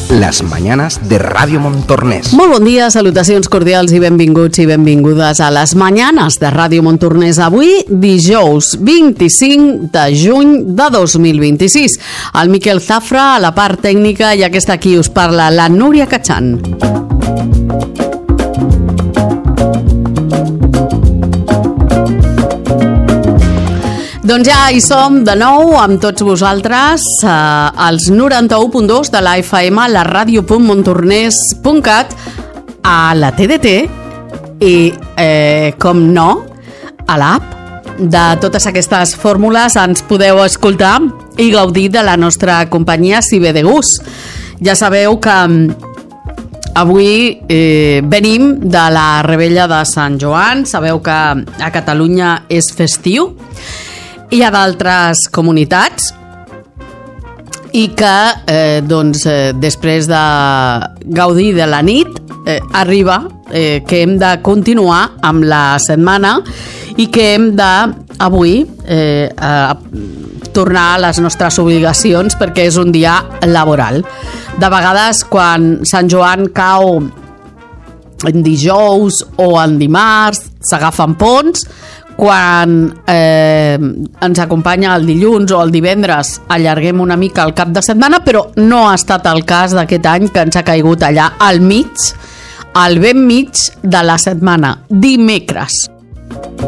Las mañanas de Ràdio Montornès. Molt bon dia, salutacions cordials i benvinguts i benvingudes a les mañanes de Ràdio Montornès. Avui, dijous 25 de juny de 2026. El Miquel Zafra a la part tècnica i aquesta aquí us parla, la Núria Cachan. Doncs ja hi som de nou amb tots vosaltres als 91.2 de la FM, la ràdio.montornès.cat, a la TDT i, com no, a l'app. De totes aquestes fórmules ens podeu escoltar i gaudir de la nostra companyia si ve de gust. Ja sabeu que avui venim de la Revetlla de Sant Joan. Sabeu que a Catalunya és festiu. Hi ha d'altres comunitats i que després de gaudir de la nit arriba que hem de continuar amb la setmana i que hem de avui tornar a les nostres obligacions perquè és un dia laboral. De vegades quan Sant Joan cau en dijous o en dimarts s'agafen ponts. Quan ens acompanya el dilluns o el divendres allarguem una mica el cap de setmana, però no ha estat el cas d'aquest any, que ens ha caigut allà al mig, al ben mig de la setmana, dimecres.